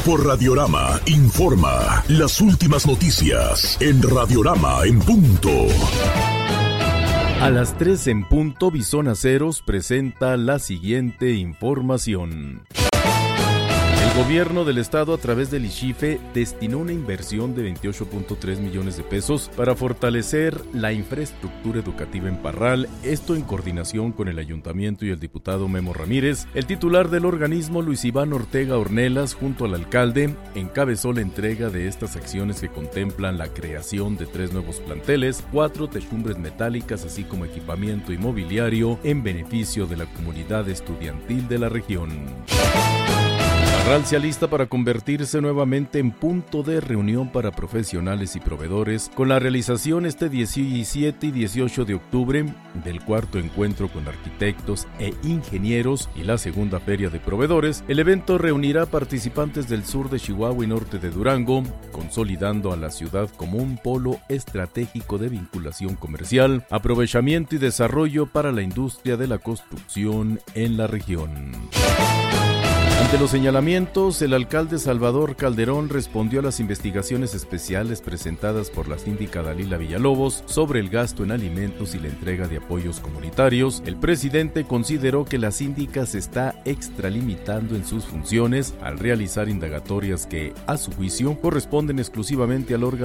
Grupo Radiorama informa las últimas noticias en Radiorama en punto. A las 3 en punto, Visón Aceros presenta la siguiente información. El gobierno del estado, a través del IXIFE, destinó una inversión de 28.3 millones de pesos para fortalecer la infraestructura educativa en Parral, esto en coordinación con el ayuntamiento y el diputado Memo Ramírez. El titular del organismo, Luis Iván Ortega Ornelas, junto al alcalde, encabezó la entrega de estas acciones que contemplan la creación de 3 nuevos planteles, 4 techumbres metálicas, así como equipamiento inmobiliario en beneficio de la comunidad estudiantil de la región. Parral se alista para convertirse nuevamente en punto de reunión para profesionales y proveedores, con la realización este 17 y 18 de octubre del 4º encuentro con arquitectos e ingenieros y la segunda feria de proveedores. El evento reunirá participantes del sur de Chihuahua y norte de Durango, consolidando a la ciudad como un polo estratégico de vinculación comercial, aprovechamiento y desarrollo para la industria de la construcción en la región. Ante los señalamientos, el alcalde Salvador Calderón respondió a las investigaciones especiales presentadas por la síndica Dalila Villalobos sobre el gasto en alimentos y la entrega de apoyos comunitarios. El presidente consideró que la síndica se está extralimitando en sus funciones al realizar indagatorias que, a su juicio, corresponden exclusivamente al órgano